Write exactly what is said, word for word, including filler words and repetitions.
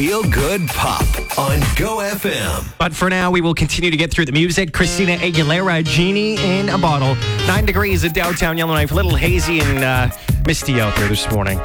Feel Good Pop on Go F M. But for now, we will continue to get through the music. Christina Aguilera, Genie in a Bottle. Nine degrees in downtown Yellowknife. A little hazy and uh, misty out there this morning.